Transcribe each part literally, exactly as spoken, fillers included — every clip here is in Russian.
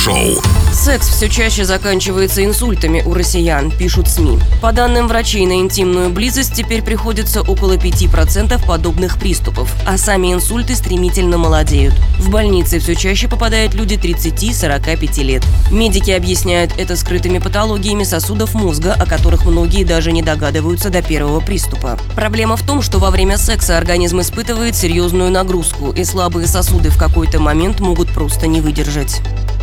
Шоу. Секс все чаще заканчивается инсультами у россиян, пишут СМИ. По данным врачей, на интимную близость теперь приходится около пяти процентов подобных приступов, а сами инсульты стремительно молодеют. В больницы все чаще попадают люди тридцати-сорока пяти лет. Медики объясняют это скрытыми патологиями сосудов мозга, о которых многие даже не догадываются до первого приступа. Проблема в том, что во время секса организм испытывает серьезную нагрузку, и слабые сосуды в какой-то момент могут просто не выдержать.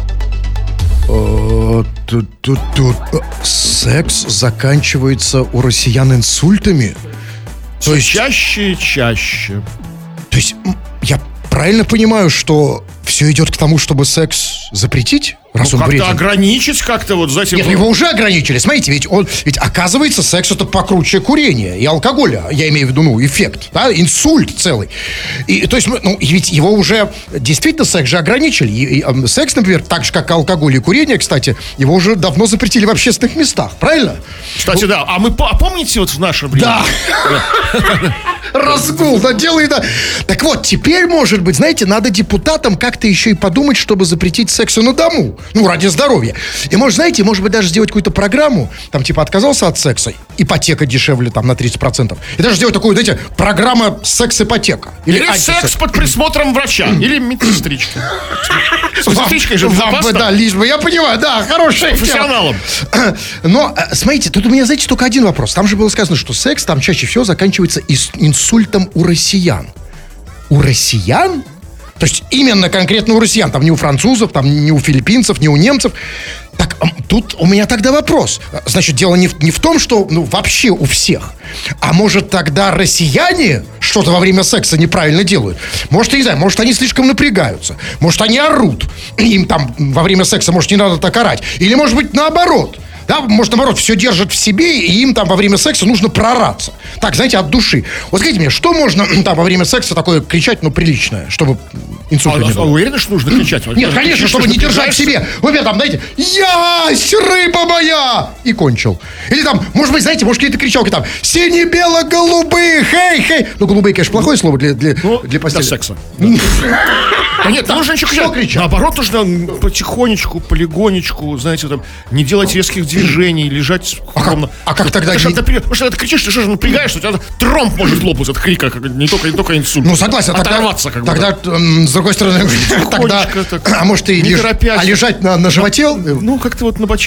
Тут, тут, тут. Секс заканчивается у россиян инсультами? То есть чаще и чаще. То есть я правильно понимаю, что все идет к тому, чтобы секс запретить? Раз Ну, он как-то вреден? ограничить, как-то вот, знаете... Нет, ну, его уже ограничили. Смотрите, ведь он, ведь оказывается, секс это покруче курения и алкоголя. Я имею в виду, ну, эффект, да, инсульт целый. И, то есть, ну, ведь его уже действительно секс же ограничили. И, и, э, секс, например, так же, как и алкоголь и курение, кстати, его уже давно запретили в общественных местах, правильно? Кстати, да. А мы по- а помните вот в наше время? Да. Разгул, да, делай, да. Так вот, теперь, может быть, знаете, надо депутатам как-то еще и подумать, чтобы запретить сексу на дому. Ну, ради здоровья. И, может, знаете, может быть, даже сделать какую-то программу, там, типа, отказался от секса, ипотека дешевле, там, на тридцать процентов. И даже сделать такую, знаете, программа секс-ипотека. Или антисекс. секс под присмотром врача. Или медсестричка. С медсестричкой же Вам бы, безопасно. да, лишь бы, я понимаю, да, хорошая тема. Профессионалом. Но, э, смотрите, тут у меня, знаете, только один вопрос. Там же было сказано, что секс там чаще всего заканчивается ис- инсультом у россиян. У россиян? То есть именно конкретно у россиян, там не у французов, там не у филиппинцев, не у немцев. Так, м, тут у меня тогда вопрос. Значит, дело не в, не в том, что ну, вообще у всех. А может тогда россияне что-то во время секса неправильно делают? Может, я не знаю, может они слишком напрягаются. Может они орут. Им там во время секса, может, не надо так орать. Или может быть наоборот. Да, может, наоборот, все держат в себе, и им там во время секса нужно проораться. Так, знаете, от души. Вот скажите мне, что можно там во время секса такое кричать, ну, приличное, чтобы инсульта А, не а было? уверены, что нужно кричать? Нет, конечно, чтобы не держать в себе. Вы мне там, знаете, ясь, рыба моя! И кончил. Или там, может быть, знаете, может, какие-то кричалки там, сине-бело-голубые, хей-хей. Ну, голубые, конечно, плохое слово для, для, Ну, для постели. для секса. Да нет, не нужно ничего Что кричать. кричать? Наоборот, нужно потихонечку, полигонечку, знаете, там, не делать резких движений, лежать ровно. а как тогда Потому что, не- это, потому что ты кричишь, ты что же напрягаешь, что у тебя тромб может лопнуть от крика, как- не только, не только инсульт. Ну, согласен, тогда, Оторваться, как бы. тогда м, с другой стороны, тогда, так, а может и не леж- торопясь. а лежать на, на животе? Ну, как-то вот на бочке.